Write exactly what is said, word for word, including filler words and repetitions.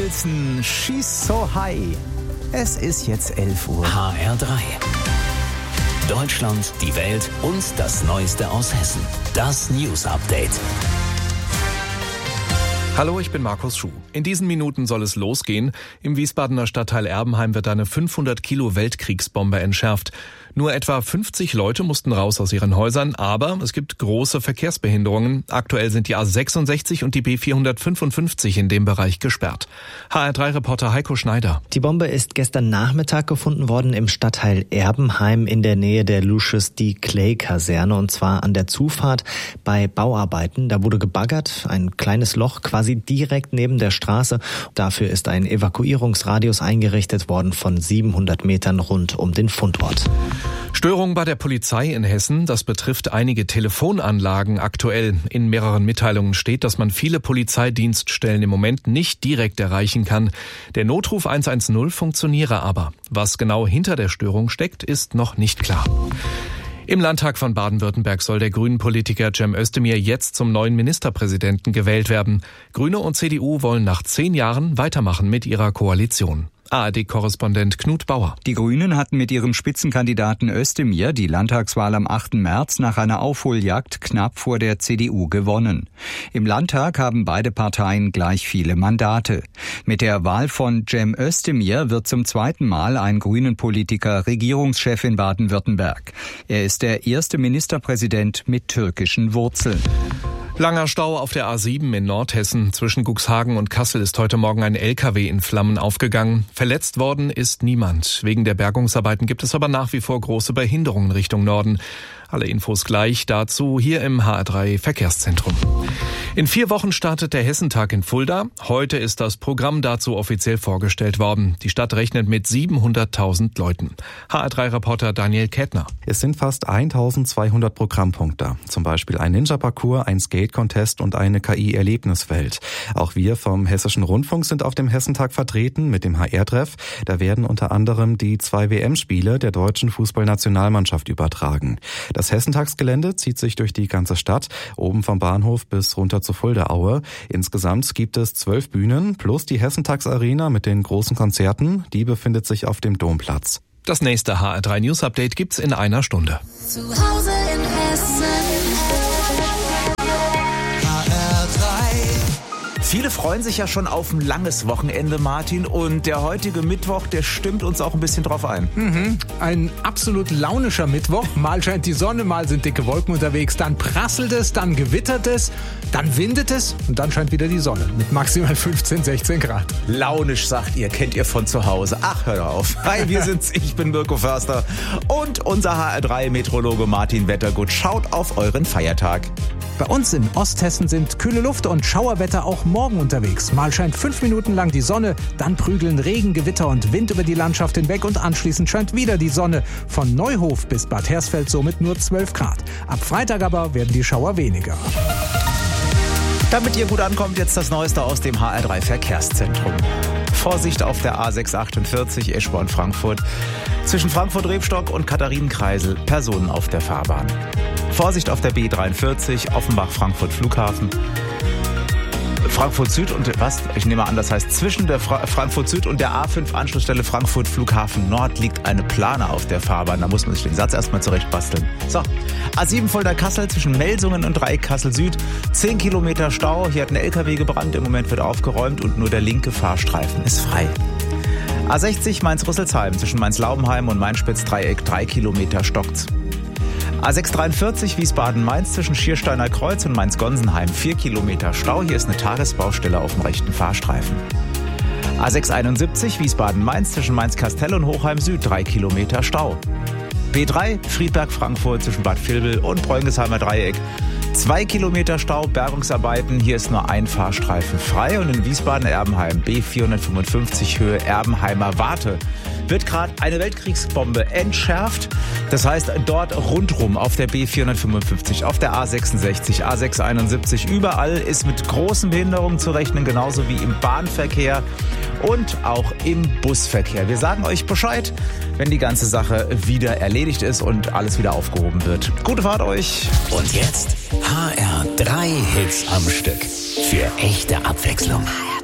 Nielsen, She's So High. Es ist jetzt elf Uhr. H R drei. Deutschland, die Welt und das Neueste aus Hessen. Das News Update. Hallo, ich bin Markus Schuh. In diesen Minuten soll es losgehen. Im Wiesbadener Stadtteil Erbenheim wird eine fünfhundert Kilo Weltkriegsbombe entschärft. Nur etwa fünfzig Leute mussten raus aus ihren Häusern, aber es gibt große Verkehrsbehinderungen. Aktuell sind die A sechsundsechzig und die B vierhundertfünfundfünfzig in dem Bereich gesperrt. H R drei Reporter Heiko Schneider. Die Bombe ist gestern Nachmittag gefunden worden im Stadtteil Erbenheim in der Nähe der Lucius D. Clay Kaserne, und zwar an der Zufahrt bei Bauarbeiten. Da wurde gebaggert, ein kleines Loch quasi direkt neben der Straße. Dafür ist ein Evakuierungsradius eingerichtet worden von siebenhundert Metern rund um den Fundort. Störung bei der Polizei in Hessen, das betrifft einige Telefonanlagen aktuell. In mehreren Mitteilungen steht, dass man viele Polizeidienststellen im Moment nicht direkt erreichen kann. Der Notruf eins eins null funktioniere aber. Was genau hinter der Störung steckt, ist noch nicht klar. Im Landtag von Baden-Württemberg soll der Grünen-Politiker Cem Özdemir jetzt zum neuen Ministerpräsidenten gewählt werden. Grüne und C D U wollen nach zehn Jahren weitermachen mit ihrer Koalition. A R D-Korrespondent Knut Bauer. Die Grünen hatten mit ihrem Spitzenkandidaten Özdemir die Landtagswahl am achten März nach einer Aufholjagd knapp vor der C D U gewonnen. Im Landtag haben beide Parteien gleich viele Mandate. Mit der Wahl von Cem Özdemir wird zum zweiten Mal ein Grünen-Politiker Regierungschef in Baden-Württemberg. Er ist der erste Ministerpräsident mit türkischen Wurzeln. Langer Stau auf der A sieben in Nordhessen. Zwischen Cuxhagen und Kassel ist heute Morgen ein L K W in Flammen aufgegangen. Verletzt worden ist niemand. Wegen der Bergungsarbeiten gibt es aber nach wie vor große Behinderungen Richtung Norden. Alle Infos gleich dazu hier im H R drei Verkehrszentrum. In vier Wochen startet der Hessentag in Fulda. Heute ist das Programm dazu offiziell vorgestellt worden. Die Stadt rechnet mit siebenhunderttausend Leuten. H R drei Reporter Daniel Kettner. Es sind fast eintausendzweihundert Programmpunkte. Zum Beispiel ein Ninja-Parcours, ein Skate-Contest und eine K I-Erlebniswelt. Auch wir vom Hessischen Rundfunk sind auf dem Hessentag vertreten mit dem H R-Treff. Da werden unter anderem die zwei W M-Spiele der deutschen Fußballnationalmannschaft übertragen. Das Hessentagsgelände zieht sich durch die ganze Stadt, oben vom Bahnhof bis runter zur Fulda-Aue. Insgesamt gibt es zwölf Bühnen plus die Hessentagsarena mit den großen Konzerten. Die befindet sich auf dem Domplatz. Das nächste H R drei News Update gibt's in einer Stunde. Zu Hause in Hessen. Viele freuen sich ja schon auf ein langes Wochenende, Martin. Und der heutige Mittwoch, der stimmt uns auch ein bisschen drauf ein. Mhm. Ein absolut launischer Mittwoch. Mal scheint die Sonne, mal sind dicke Wolken unterwegs. Dann prasselt es, dann gewittert es, dann windet es und dann scheint wieder die Sonne mit maximal fünfzehn, sechzehn Grad. Launisch, sagt ihr, kennt ihr von zu Hause. Ach, hör doch auf. Hi, wir sind's. Ich bin Mirko Förster und unser H R drei Meteorologe Martin Wettergut schaut auf euren Feiertag. Bei uns in Osthessen sind kühle Luft und Schauerwetter auch morgen unterwegs. Mal scheint fünf Minuten lang die Sonne, dann prügeln Regen, Gewitter und Wind über die Landschaft hinweg und anschließend scheint wieder die Sonne. Von Neuhof bis Bad Hersfeld somit nur zwölf Grad. Ab Freitag aber werden die Schauer weniger. Damit ihr gut ankommt, jetzt das Neueste aus dem H R drei Verkehrszentrum. Vorsicht auf der A sechshundertachtundvierzig Eschborn-Frankfurt. Zwischen Frankfurt-Rebstock und Katharinenkreisel Personen auf der Fahrbahn. Vorsicht auf der B dreiundvierzig Offenbach-Frankfurt-Flughafen. Frankfurt Süd und was? Ich nehme an, das heißt zwischen der Fra- Frankfurt Süd und der A fünf Anschlussstelle Frankfurt Flughafen Nord liegt eine Plane auf der Fahrbahn. Da muss man sich den Satz erstmal zurechtbasteln. So, A sieben Fulda-Kassel zwischen Melsungen und Dreieck Kassel Süd. zehn Kilometer Stau. Hier hat ein L K W gebrannt. Im Moment wird aufgeräumt und nur der linke Fahrstreifen ist frei. A sechzig Mainz-Rüsselsheim zwischen Mainz-Laubenheim und Mainz-Spitz-Dreieck. drei Kilometer stockt's. A sechshundertdreiundvierzig Wiesbaden-Mainz zwischen Schiersteiner Kreuz und Mainz-Gonsenheim. vier Kilometer Stau. Hier ist eine Tagesbaustelle auf dem rechten Fahrstreifen. A sechshunderteinundsiebzig Wiesbaden-Mainz zwischen Mainz-Kastell und Hochheim Süd. drei Kilometer Stau. B drei Friedberg-Frankfurt zwischen Bad Vilbel und Bräungesheimer Dreieck. zwei Kilometer Stau, Bergungsarbeiten. Hier ist nur ein Fahrstreifen frei. Und in Wiesbaden-Erbenheim B vierhundertfünfundfünfzig Höhe Erbenheimer Warte wird gerade eine Weltkriegsbombe entschärft. Das heißt, dort rundrum auf der B vierhundertfünfundfünfzig, auf der A sechsundsechzig, A sechshunderteinundsiebzig, überall ist mit großen Behinderungen zu rechnen, genauso wie im Bahnverkehr und auch im Busverkehr. Wir sagen euch Bescheid, wenn die ganze Sache wieder erledigt ist und alles wieder aufgehoben wird. Gute Fahrt euch. Und jetzt H R drei Hits am Stück. Für echte Abwechslung.